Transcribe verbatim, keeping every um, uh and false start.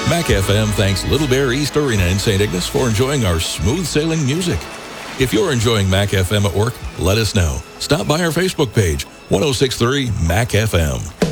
Mac F M thanks Little Bear East Arena in Saint Ignace for enjoying our smooth sailing music. If you're enjoying Mac F M at work, let us know. Stop by our Facebook page, ten sixty-three Mac F M.